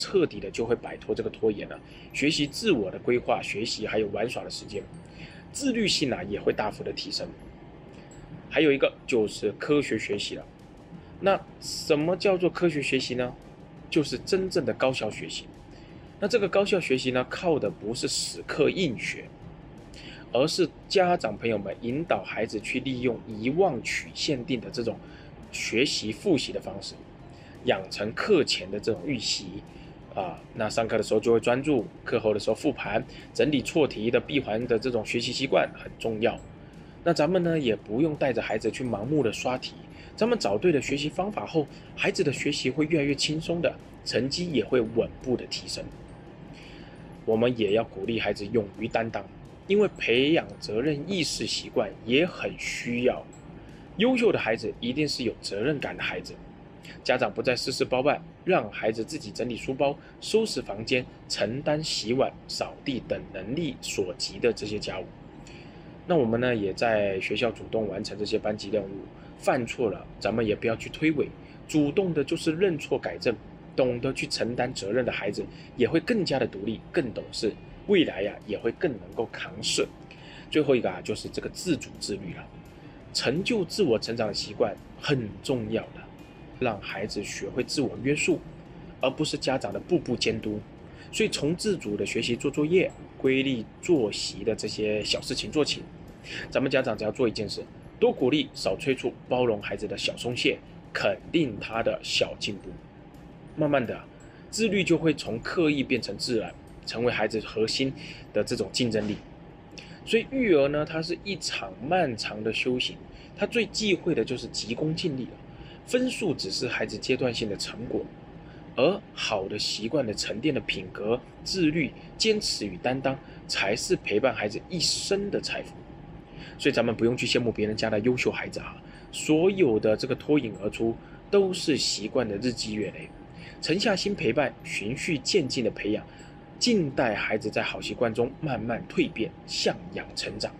彻底的就会摆脱这个拖延了，学习自我的规划、学习还有玩耍的时间，自律性也会大幅的提升。还有一个就是科学学习了。那什么叫做科学学习呢？就是真正的高效学习。那这个高效学习呢，靠的不是死课硬学，而是家长朋友们引导孩子去利用遗忘曲线定的这种学习复习的方式，养成课前的这种预习那上课的时候就会专注，课后的时候复盘，整理错题的闭环的这种学习习惯很重要。那咱们呢也不用带着孩子去盲目的刷题，咱们找对了学习方法后，孩子的学习会越来越轻松的，成绩也会稳步的提升。我们也要鼓励孩子勇于担当，因为培养责任意识习惯也很需要。优秀的孩子一定是有责任感的孩子，家长不再事事包办，让孩子自己整理书包、收拾房间、承担洗碗、扫地等能力所及的这些家务。那我们呢，也在学校主动完成这些班级任务，犯错了咱们也不要去推诿，主动的就是认错改正，懂得去承担责任的孩子也会更加的独立，更懂事，未来也会更能够扛事。最后一个就是这个自主自律了，成就自我成长的习惯很重要的，让孩子学会自我约束，而不是家长的步步监督。所以从自主的学习做作业、规律作息的这些小事情做起，咱们家长只要做一件事，多鼓励，少催促，包容孩子的小松懈，肯定他的小进步，慢慢的自律就会从刻意变成自然，成为孩子核心的这种竞争力。所以育儿呢，它是一场漫长的修行，它最忌讳的就是急功近利了，分数只是孩子阶段性的成果，而好的习惯的沉淀的品格、自律、坚持与担当，才是陪伴孩子一生的财富。所以咱们不用去羡慕别人家的优秀孩子所有的这个脱颖而出，都是习惯的日积月累，沉下心陪伴，循序渐进的培养，静待孩子在好习惯中慢慢蜕变，向阳成长。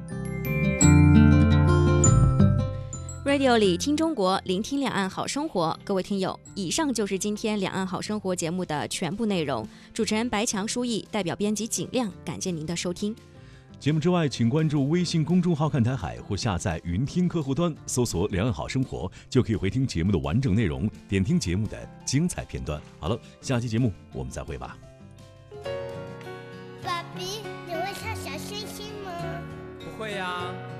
Radio 里听中国，聆听两岸好生活。各位听友，以上就是今天两岸好生活节目的全部内容。主持人白强、舒毅，代表编辑景亮，感谢您的收听。 节目之外，请关注微信公众号看台海或下载云听客户端，搜索两岸好生活，就可以回听节目的完整内容，点听节目的精彩片段。好了，下期节目我们再会吧。 爸比，你会唱小星星吗？ 不会呀。